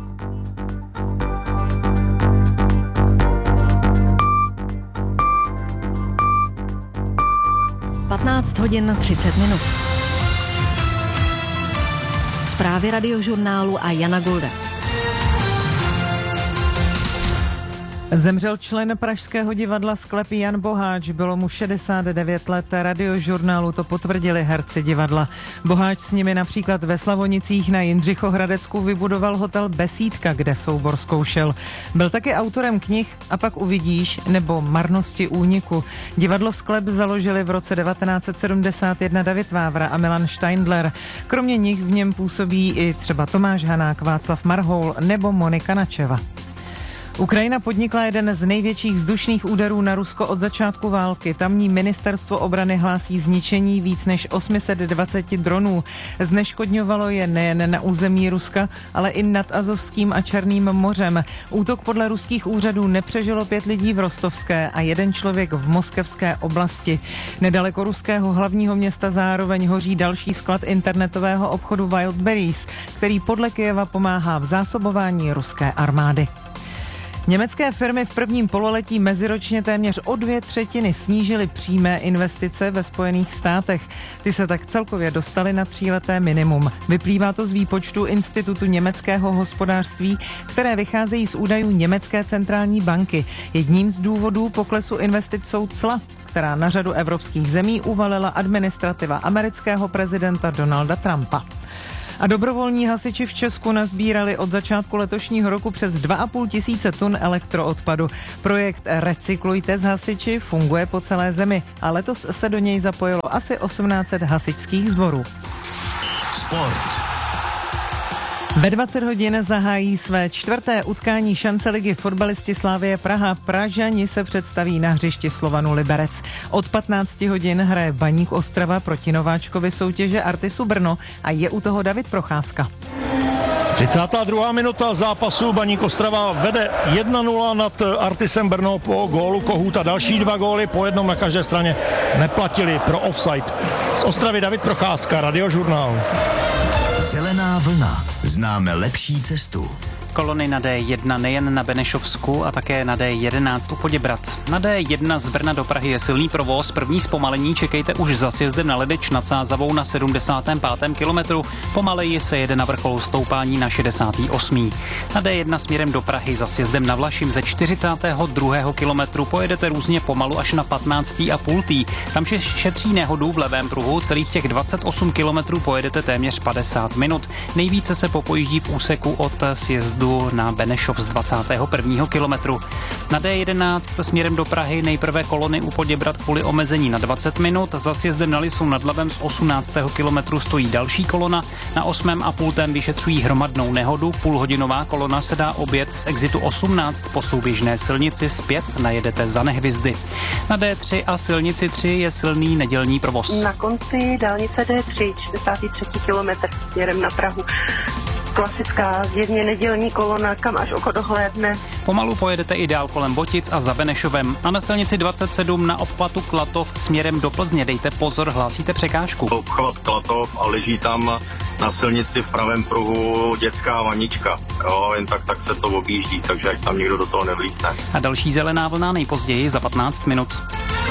patnáct hodin třicet minut. Zprávy Radiožurnálu a Jana Golda. Zemřel člen Pražského divadla Sklepy Jan Boháč, bylo mu šedesát devět let, Radiožurnálu to potvrdili herci divadla. Boháč s nimi například ve Slavonicích na Jindřichohradecku vybudoval hotel Besídka, kde soubor zkoušel. Byl taky autorem knih A pak uvidíš nebo Marnosti úniku. Divadlo Sklep založili v roce devatenáct set sedmdesát jedna David Vávra a Milan Steindler. Kromě nich v něm působí i třeba Tomáš Hanák, Václav Marhoul nebo Monika Načeva. Ukrajina podnikla jeden z největších vzdušných úderů na Rusko od začátku války. Tamní ministerstvo obrany hlásí zničení víc než osm set dvacet dronů. Zneškodňovalo je nejen na území Ruska, ale i nad Azovským a Černým mořem. Útok podle ruských úřadů nepřežilo pět lidí v Rostovské a jeden člověk v Moskevské oblasti. Nedaleko ruského hlavního města zároveň hoří další sklad internetového obchodu Wildberries, který podle Kyjeva pomáhá v zásobování ruské armády. Německé firmy v prvním pololetí meziročně téměř o dvě třetiny snížily přímé investice ve Spojených státech. Ty se tak celkově dostaly na tříleté minimum. Vyplývá to z výpočtu Institutu německého hospodářství, které vycházejí z údajů Německé centrální banky. Jedním z důvodů poklesu investic jsou cla, která na řadu evropských zemí uvalila administrativa amerického prezidenta Donalda Trumpa. A dobrovolní hasiči v Česku nazbírali od začátku letošního roku přes dva a půl tisíce tun elektroodpadu. Projekt Recyklujte s hasiči funguje po celé zemi a letos se do něj zapojilo asi osmnáct set hasičských sborů. Sport. Ve dvacet hodin zahájí své čtvrté utkání šance ligy fotbalisti Slavie Praha. Pražani se představí na hřišti Slovanu Liberec. Od patnácti hodin hraje Baník Ostrava proti nováčkovi soutěže Artisu Brno a je u toho David Procházka. třicátá druhá minuta zápasu. Baník Ostrava vede jedna nula nad Artisem Brno po gólu Kohouta. Další dva góly po jednom na každé straně neplatili pro offside. Z Ostravy David Procházka, Radiožurnál. Zelená vlna. Známe lepší cestu. Kolony na D jedna nejen na Benešovsku a také na D jedenáct u Poděbrad. Na D jedna z Brna do Prahy je silný provoz, první zpomalení čekejte už za sjezdem na Ledeč nad Sázavou na sedmdesátém pátém kilometru, pomaleji se jede na vrcholu stoupání na šedesátém osmém Na D jedna směrem do Prahy za sjezdem na Vlašim ze čtyřicátého druhého kilometru pojedete různě pomalu až na patnáctý a půl. Tam se šetří nehodu v levém pruhu, celých těch dvacet osm kilometrů pojedete téměř padesát minut. Nejvíce se popojíždí v úseku od sjezdu na Benešov z dvacátého prvního kilometru. Na D jedenáct směrem do Prahy nejprve kolony u Poděbrad kvůli omezení na dvacet minut, za sjezdem na Lisu nad Labem z osmnáctého kilometru stojí další kolona, na osmém a půltém vyšetřují hromadnou nehodu, půlhodinová kolona se dá objet z exitu osmnáct po souběžné silnici, zpět najedete za Nehvizdy. Na D tři a silnici tři je silný nedělní provoz. Na konci dálnice D tři, čtyřicátý třetí kilometr směrem na Prahu. Klasická zjevně nedělní kolona, kam až oko dohlédne. Pomalu pojedete i dál kolem Botic a za Benešovem. A na silnici dvacet sedm na obchvatu Klatov směrem do Plzně dejte pozor, hlásíte překážku. Obchvat Klatov a leží tam na silnici v pravém pruhu dětská vanička. Jo, jen tak, tak se to objíždí, takže ať tam někdo do toho nevlítne. A další zelená vlna nejpozději za patnáct minut.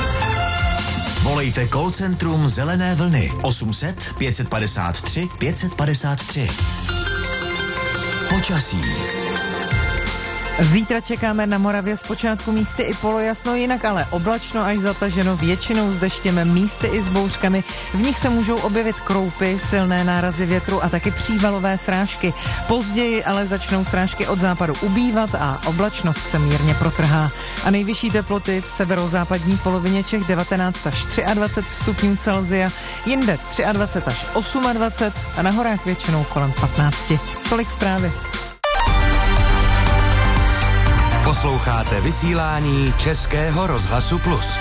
Volejte call centrum Zelené vlny osm set pět padesát tři pět padesát tři. Počasí. Zítra čekáme na Moravě zpočátku místy i polojasno, jinak ale oblačno až zataženo, většinou s deštěm, místy i s bouřkami. V nich se můžou objevit kroupy, silné nárazy větru a taky přívalové srážky. Později ale začnou srážky od západu ubývat a oblačnost se mírně protrhá. A nejvyšší teploty v severozápadní polovině Čech devatenáct až dvacet tři stupňů Celsia, jinde dvacet tři až dvacet osm a na horách většinou kolem patnáct. Tolik zprávy. Posloucháte vysílání Českého rozhlasu Plus.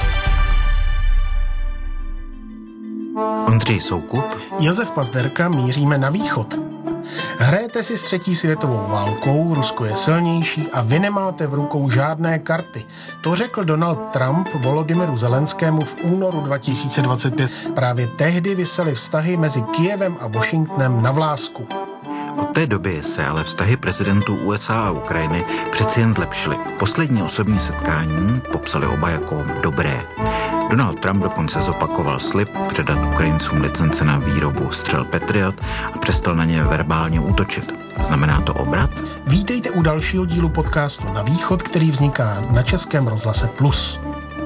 Ondřej Soukup, Josef Pazderka, míříme na východ. Hrajete si s třetí světovou válkou, Rusko je silnější a vy nemáte v rukou žádné karty. To řekl Donald Trump Volodymyru Zelenskému v únoru dva tisíce dvacet pět. Právě tehdy visely vztahy mezi Kyjevem a Washingtonem na vlásku. Od té doby se ale vztahy prezidentů U S A a Ukrajiny přeci jen zlepšily. Poslední osobní setkání popsali oba jako dobré. Donald Trump dokonce zopakoval slib předat Ukrajincům licence na výrobu střel Patriot a přestal na ně verbálně útočit. Znamená to obrat? Vítejte u dalšího dílu podcastu Na východ, který vzniká na Českém rozhlase Plus.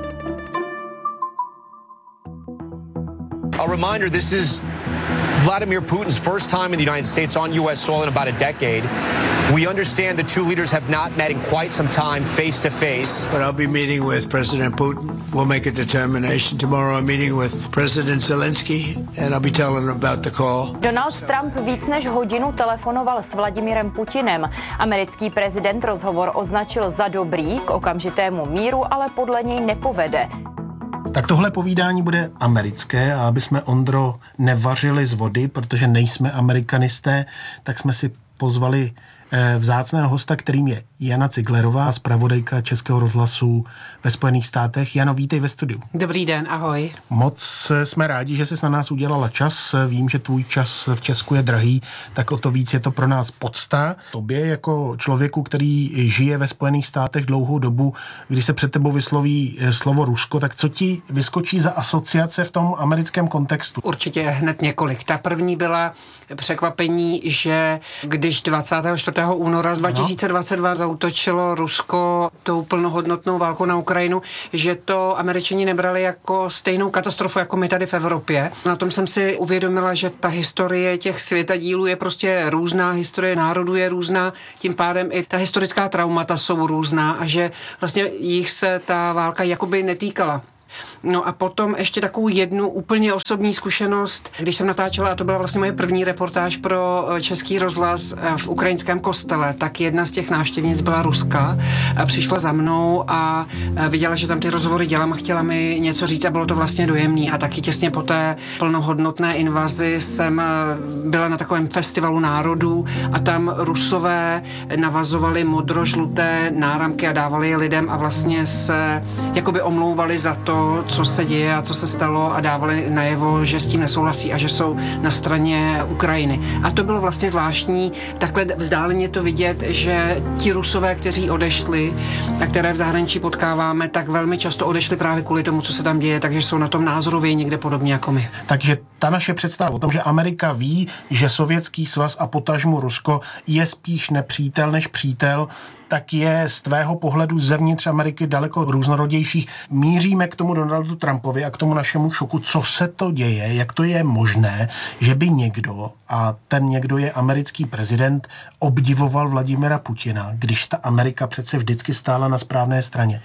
A reminder, this is Vladimir Putin's first time in the United States on U S soil in about a decade. We understand the two leaders have not met in quite some time face to face. But I'll be meeting with President Putin. We'll make a determination. Tomorrow I'm meeting with President Zelensky and I'll be telling him about the call. Donald Trump víc než hodinu telefonoval s Vladimirem Putinem. Americký prezident rozhovor označil za dobrý, k okamžitému míru ale podle něj nepovede. Tak tohle povídání bude americké a aby jsme, Ondro, nevařili z vody, protože nejsme amerikanisté, tak jsme si pozvali vzácného hosta, kterým je Jana Ciglerová, zpravodajka Českého rozhlasu ve Spojených státech. Jano, vítej ve studiu. Dobrý den, ahoj. Moc jsme rádi, že jsi na nás udělala čas. Vím, že tvůj čas v Česku je drahý, tak o to víc je to pro nás podsta. Tobě jako člověku, který žije ve Spojených státech dlouhou dobu, když se před tebou vysloví slovo Rusko, tak co ti vyskočí za asociace v tom americkém kontextu? Určitě hned několik. Ta první byla překvapení, že když dvacátého čtvrtého února dva tisíce dvacet dva zaútočilo Rusko tou plnohodnotnou válkou na Ukrajinu, že to Američani nebrali jako stejnou katastrofu jako my tady v Evropě. Na tom jsem si uvědomila, že ta historie těch světadílů je prostě různá, historie národů je různá, tím pádem i ta historická traumata jsou různá a že vlastně jich se ta válka jakoby netýkala. No a potom ještě takovou jednu úplně osobní zkušenost, když jsem natáčela, a to byla vlastně moje první reportáž pro Český rozhlas v ukrajinském kostele, tak jedna z těch návštěvnic byla Ruska, přišla za mnou a viděla, že tam ty rozhovory dělám a chtěla mi něco říct a bylo to vlastně dojemný. A taky těsně po té plnohodnotné invazi jsem byla na takovém festivalu národů a tam Rusové navazovali modro-žluté náramky a dávali je lidem a vlastně se jakoby omlouvali za to, co se děje a co se stalo a dávali najevo, že s tím nesouhlasí a že jsou na straně Ukrajiny. A to bylo vlastně zvláštní takhle vzdáleně to vidět, že ti Rusové, kteří odešli a které v zahraničí potkáváme, tak velmi často odešli právě kvůli tomu, co se tam děje, takže jsou na tom názorově někde podobně jako my. Takže ta naše představa o tom, že Amerika ví, že Sovětský svaz a potažmu Rusko je spíš nepřítel než přítel, tak je z tvého pohledu zevnitř Ameriky daleko různorodějších. Míříme k tomu Donaldu Trumpovi a k tomu našemu šoku, co se to děje, jak to je možné, že by někdo, a ten někdo je americký prezident, obdivoval Vladimira Putina, když ta Amerika přece vždycky stála na správné straně.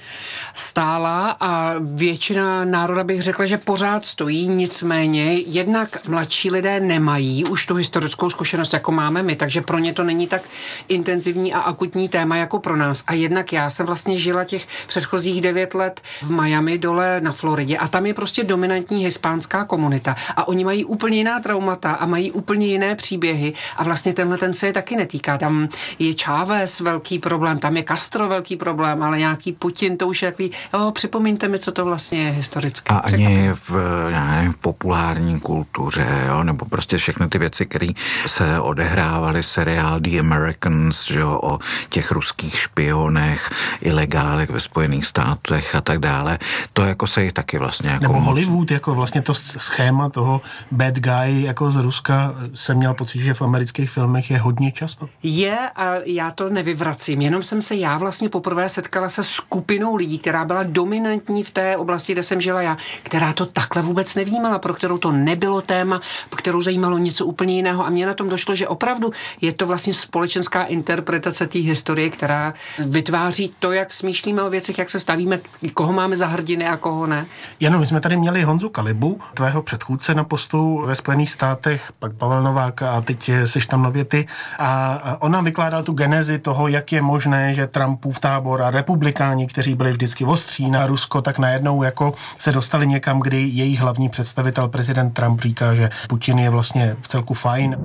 Stála a většina národa bych řekla, že pořád stojí, nicméně jednak mladší lidé nemají už tu historickou zkušenost, jako máme my, takže pro ně to není tak intenzivní a akutní téma, jako pro nás. A jednak já jsem vlastně žila těch předchozích devět let v Miami dole na Floridě a tam je prostě dominantní hispánská komunita a oni mají úplně jiná traumata a mají úplně jiné příběhy a vlastně tenhle ten se je taky netýká. Tam je Chávez velký problém, tam je Castro velký problém, ale nějaký Putin, to už je takový, jo, připomeňte mi, co to vlastně je historicky. A ani v, já nevím, populární kultuře, jo, nebo prostě všechny ty věci, které se odehrávaly, seriál The Americans, že jo, o těch ruských nějakých špionech, ilegálech ve Spojených státech a tak dále. To jako se jich taky vlastně jako... Nebo Hollywood, jako vlastně to schéma toho bad guy jako z Ruska, jsem měl pocit, že v amerických filmech je hodně často. Je a já to nevyvracím, jenom jsem se já vlastně poprvé setkala se skupinou lidí, která byla dominantní v té oblasti, kde jsem žila já, která to takhle vůbec nevnímala, pro kterou to nebylo téma, kterou zajímalo něco úplně jiného a mně na tom došlo, že opravdu je to vlastně společenská interpretace té historie, která vytváří to, jak smýšlíme o věcech, jak se stavíme, koho máme za hrdiny a koho ne. Jenom my jsme tady měli Honzu Kalibu, tvého předchůdce na postu ve Spojených státech, pak Pavel Nováka a teď seš tam nově ty. A on nám vykládal tu genezi toho, jak je možné, že Trumpův tábor a republikáni, kteří byli vždycky ostří na Rusko, tak najednou jako se dostali někam, kdy jejich hlavní představitel, prezident Trump, říká, že Putin je vlastně v celku fajn.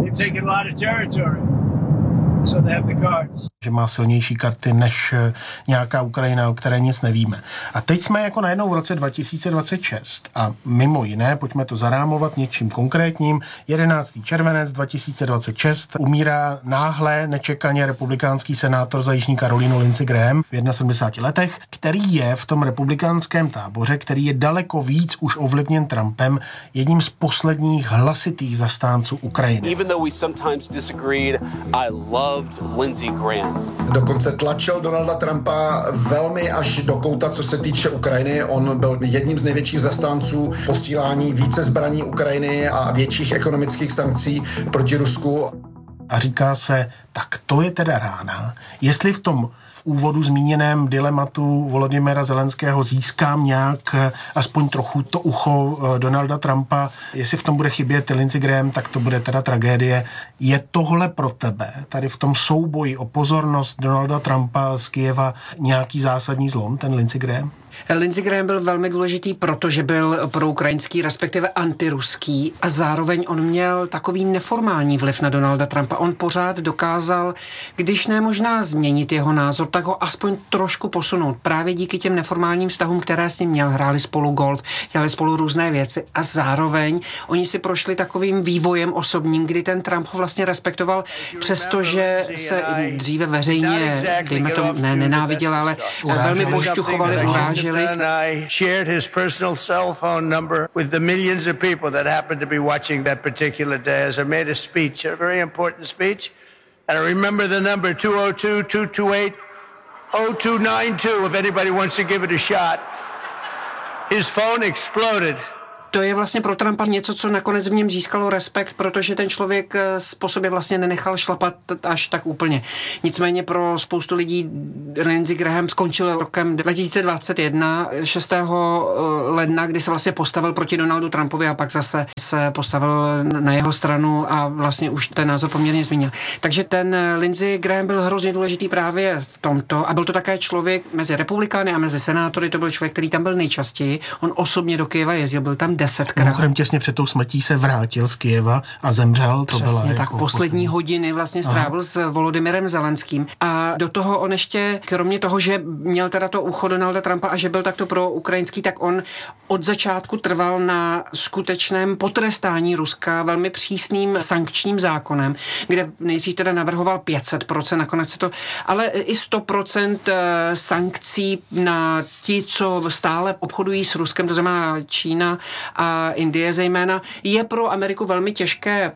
So they have the cards. Že má silnější karty než nějaká Ukrajina, o které nic nevíme. A teď jsme jako najednou v roce dva tisíce dvacet šest a mimo jiné, pojďme to zarámovat něčím konkrétním, jedenáctého červenec dva tisíce dvacet šest umírá náhle, nečekaně republikánský senátor za Jižní Karolínu Lindsey Graham v sedmdesáti jedné letech, který je v tom republikánském táboře, který je daleko víc už ovlivněn Trumpem, jedním z posledních hlasitých zastánců Ukrajiny. Even though we sometimes disagreed, I love Lindsey Graham. Dokonce tlačil Donalda Trumpa velmi až do kouta, co se týče Ukrajiny. On byl jedním z největších zastánců posílání více zbraní Ukrajiny a větších ekonomických sankcí proti Rusku. A říká se, tak to je teda rána. Jestli v tom v úvodu zmíněném dilematu Volodymyra Zelenského získám nějak aspoň trochu to ucho Donalda Trumpa, jestli v tom bude chybět Lindsey Graham, tak to bude teda tragédie. Je tohle pro tebe, tady v tom souboji o pozornost Donalda Trumpa z Kyjeva, nějaký zásadní zlom, ten Lindsey Graham? Lindsey Graham byl velmi důležitý, protože byl proukrajinský, respektive antiruský a zároveň on měl takový neformální vliv na Donalda Trumpa. On pořád dokázal, když ne možná změnit jeho názor, tak ho aspoň trošku posunout. Právě díky těm neformálním vztahům, které s ním měl, hráli spolu golf, dělali spolu různé věci a zároveň oni si prošli takovým vývojem osobním, kdy ten Trump ho vlastně respektoval, přestože se dříve veřejně, dejme tomu, ne, nenáviděl, ale velmi pošťuchovali, uráželi. And I shared his personal cell phone number with the millions of people that happened to be watching that particular day as I made a speech, a very important speech. And I remember the number two oh two, two two eight, oh two nine two if anybody wants to give it a shot. His phone exploded. To je vlastně pro Trumpa něco, co nakonec v něm získalo respekt, protože ten člověk po sobě vlastně nenechal šlapat až tak úplně. Nicméně pro spoustu lidí Lindsey Graham skončil rokem dva tisíce dvacet jedna, šestého ledna, kdy se vlastně postavil proti Donaldu Trumpovi a pak zase se postavil na jeho stranu a vlastně už ten názor poměrně změnil. Takže ten Lindsey Graham byl hrozně důležitý právě v tomto a byl to také člověk mezi republikány a mezi senátory, to byl člověk, který tam byl nejčastěji. On osobně do Kyjeva jezdil, byl tam desetkrát. Mimochodem těsně před tou smrtí se vrátil z Kyjeva a zemřel. To Přesně byla tak, jako poslední poslední hodiny vlastně strávil Aha. s Volodymyrem Zelenským. A do toho on ještě, kromě toho, že měl teda to ucho Donalda Trumpa a že byl takto pro ukrajinský, tak on od začátku trval na skutečném potrestání Ruska velmi přísným sankčním zákonem, kde nejdřív teda navrhoval pět set procent, nakonec se to, ale i sto procent sankcí na ti, co stále obchodují s Ruskem, to znamená Čína a Indie zejména, je pro Ameriku velmi těžké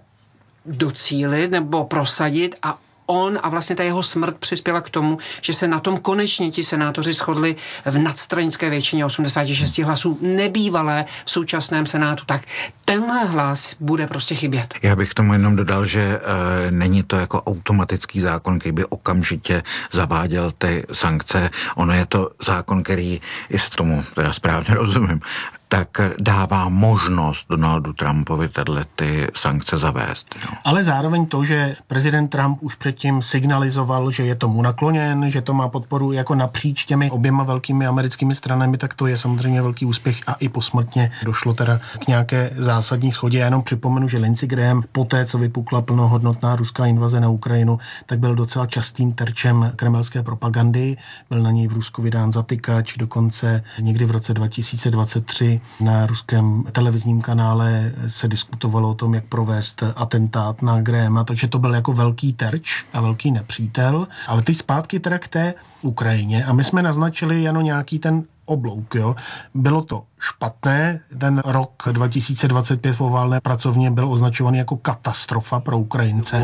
docílit nebo prosadit a on a vlastně ta jeho smrt přispěla k tomu, že se na tom konečně ti senátoři shodli v nadstranické většině osmdesát šest hlasů nebývalé v současném senátu. Tak tenhle hlas bude prostě chybět. Já bych tomu jenom dodal, že e, není to jako automatický zákon, který by okamžitě zaváděl ty sankce. Ono je to zákon, který, jestli tomu teda správně rozumím, tak dává možnost Donaldu Trumpovi tato ty sankce zavést. Jo. Ale zároveň to, že prezident Trump už předtím signalizoval, že je tomu nakloněn, že to má podporu jako napříč těmi oběma velkými americkými stranami, tak to je samozřejmě velký úspěch a i posmrtně došlo teda k nějaké zásadní shodě. Já jenom připomenu, že Lindsey Graham poté, co vypukla plnohodnotná ruská invaze na Ukrajinu, tak byl docela častým terčem kremelské propagandy. Byl na něj v Rusku vydán zatykač, dokonce někdy v roce dva tisíce dvacet tři hodiny na ruském televizním kanále se diskutovalo o tom, jak provést atentát na Grahamma, takže to byl jako velký terč a velký nepřítel. Ale teď zpátky teda k té Ukrajině a my jsme naznačili jenom nějaký ten oblouk, jo. Bylo to špatné, ten rok dva tisíce dvacet pět v oválné pracovně byl označovaný jako katastrofa pro Ukrajince.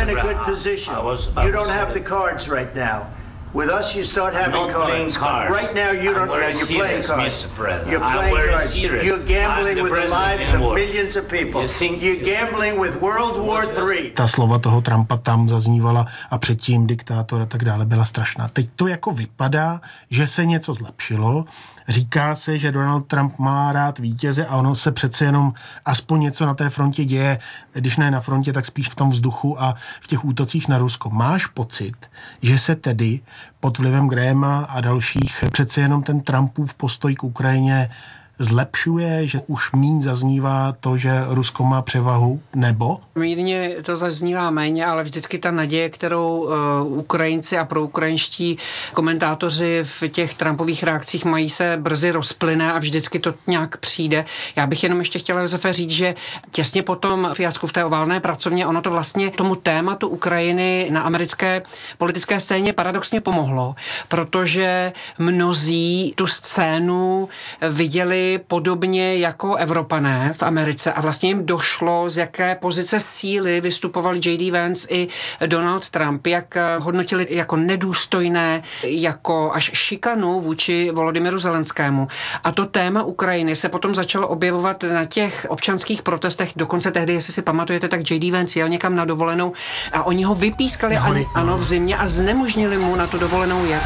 With us, you start having cards. cards. Right now, you don't. You're playing cards. You're playing cards. You're gambling with the lives of millions of people. You're gambling with World War three. Ta slova toho Trumpa tam zaznívala a předtím diktátor a tak dále byla strašná. Teď to jako vypadá, že se něco zlepšilo. Říká se, že Donald Trump má rád vítěze a ono se přece jenom aspoň něco na té frontě děje, když ne na frontě, tak spíš v tom vzduchu a v těch útocích na Rusko. Máš pocit, že se tedy pod vlivem Grahamma a dalších přece jenom ten Trumpův postoj k Ukrajině zlepšuje, že už míň zaznívá to, že Rusko má převahu, nebo? Mírně to zaznívá méně, ale vždycky ta naděje, kterou uh, Ukrajinci a proukrajinští komentátoři v těch Trumpových reakcích mají, se brzy rozplyne a vždycky to nějak přijde. Já bych jenom ještě chtěla, Josefe, říct, že těsně po tom fiasku v té oválné pracovně, ono to vlastně tomu tématu Ukrajiny na americké politické scéně paradoxně pomohlo, protože mnozí tu scénu viděli podobně jako Evropané v Americe a vlastně jim došlo, z jaké pozice síly vystupovali J D Vance i Donald Trump, jak hodnotili jako nedůstojné, jako až šikanu vůči Volodymyru Zelenskému. A to téma Ukrajiny se potom začalo objevovat na těch občanských protestech, dokonce tehdy, jestli si pamatujete, tak J D Vance jel někam na dovolenou a oni ho vypískali ani, ano, v zimě a znemožnili mu na tu dovolenou jet.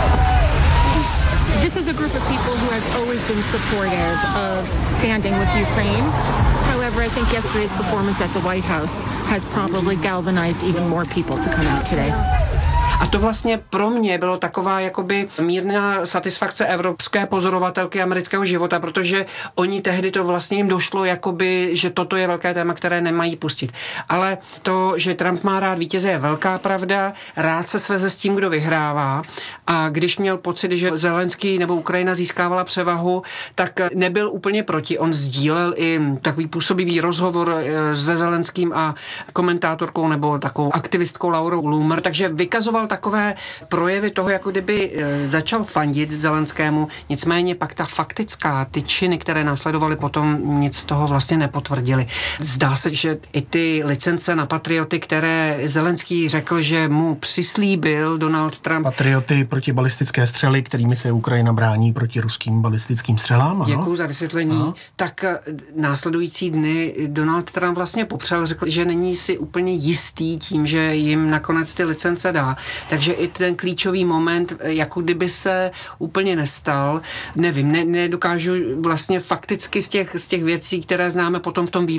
This is a group of people who has always been supportive of standing with Ukraine. However, I think yesterday's performance at the White House has probably galvanized even more people to come out today. A to vlastně pro mě bylo taková jakoby mírná satisfakce evropské pozorovatelky amerického života, protože oni tehdy to vlastně jim došlo, jakoby, že toto je velké téma, které nemají pustit. Ale to, že Trump má rád vítěze, je velká pravda, rád se sveze s tím, kdo vyhrává. A když měl pocit, že Zelenský nebo Ukrajina získávala převahu, tak nebyl úplně proti. On sdílel i takový působivý rozhovor se Zelenským a komentátorkou nebo takovou aktivistkou Laurou Loomer, takže vykazoval takové projevy toho, jako kdyby začal fandit Zelenskému, nicméně pak ta faktická, ty činy, které následovaly potom, nic z toho vlastně nepotvrdili. Zdá se, že i ty licence na patrioty, které Zelenský řekl, že mu přislíbil Donald Trump. Patrioty proti balistické střely, kterými se Ukrajina brání proti ruským balistickým střelám. Děkuji za vysvětlení. Aha. Tak následující dny Donald Trump vlastně popřel, řekl, že není si úplně jistý tím, že jim nakonec ty licence dá. Takže i ten klíčový moment, jako kdyby se úplně nestal. Nevím, ne, nedokážu vlastně fakticky z těch, z těch věcí, které známe potom v tom